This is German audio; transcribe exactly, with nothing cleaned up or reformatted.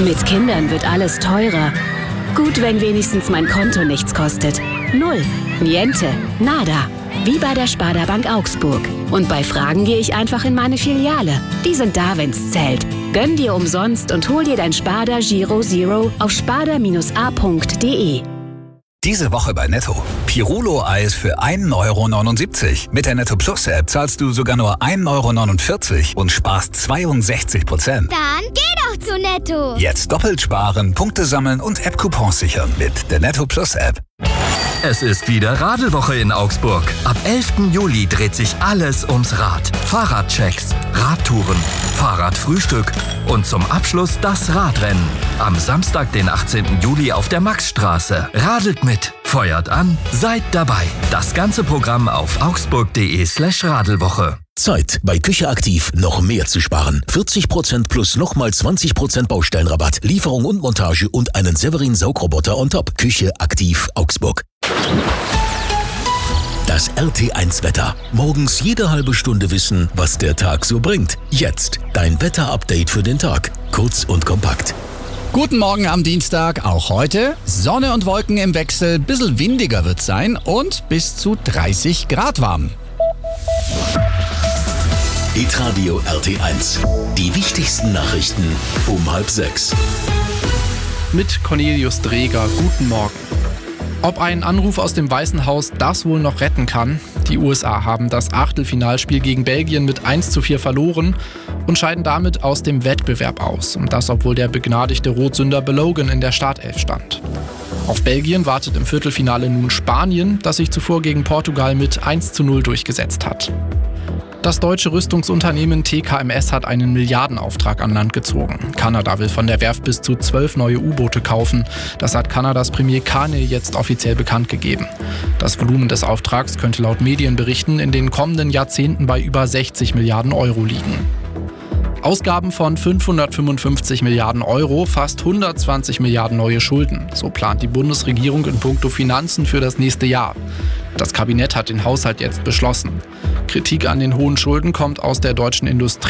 Mit Kindern wird alles teurer. Gut, wenn wenigstens mein Konto nichts kostet. Null. Niente. Nada. Wie bei der Sparda Bank Augsburg. Und bei Fragen gehe ich einfach in meine Filiale. Die sind da, wenn's zählt. Gönn dir umsonst und hol dir dein Sparda Giro Zero auf sparda Bindestrich a Punkt de. Diese Woche bei Netto. Pirulo-Eis für ein Euro neunundsiebzig. Mit der Netto Plus App zahlst du sogar nur ein Euro neunundvierzig und sparst zweiundsechzig Prozent. Dann geh doch zu Netto. Jetzt doppelt sparen, Punkte sammeln und App-Coupons sichern mit der Netto Plus App. Es ist wieder Radelwoche in Augsburg. Ab elften Juli dreht sich alles ums Rad. Fahrradchecks, Radtouren, Fahrradfrühstück und zum Abschluss das Radrennen. Am Samstag, den achtzehnten Juli auf der Maxstraße. Radelt mit, feuert an, seid dabei. Das ganze Programm auf augsburg.de slash Radelwoche. Zeit, bei Küche Aktiv noch mehr zu sparen. vierzig Prozent plus nochmal zwanzig Prozent Baustellenrabatt, Lieferung und Montage und einen Severin Saugroboter on top. Küche Aktiv Augsburg. Das R T eins Wetter. Morgens jede halbe Stunde wissen, was der Tag so bringt. Jetzt dein Wetter-Update für den Tag. Kurz und kompakt. Guten Morgen am Dienstag, auch heute. Sonne und Wolken im Wechsel, bisschen windiger wird sein und bis zu dreißig Grad warm. Hitradio R T eins. Die wichtigsten Nachrichten um halb sechs. Mit Cornelius Dreger, guten Morgen. Ob ein Anruf aus dem Weißen Haus das wohl noch retten kann? Die U S A haben das Achtelfinalspiel gegen Belgien mit eins zu vier verloren und scheiden damit aus dem Wettbewerb aus. Und das, obwohl der begnadigte Rotsünder Belogan in der Startelf stand. Auf Belgien wartet im Viertelfinale nun Spanien, das sich zuvor gegen Portugal mit eins zu null durchgesetzt hat. Das deutsche Rüstungsunternehmen T K M S hat einen Milliardenauftrag an Land gezogen. Kanada will von der Werft bis zu zwölf neue U-Boote kaufen. Das hat Kanadas Premier Carney jetzt offiziell bekannt gegeben. Das Volumen des Auftrags könnte laut Medienberichten in den kommenden Jahrzehnten bei über sechzig Milliarden Euro liegen. Ausgaben von fünfhundertfünfundfünfzig Milliarden Euro, fast hundertzwanzig Milliarden neue Schulden. So plant die Bundesregierung in puncto Finanzen für das nächste Jahr. Das Kabinett hat den Haushalt jetzt beschlossen. Kritik an den hohen Schulden kommt aus der deutschen Industrie.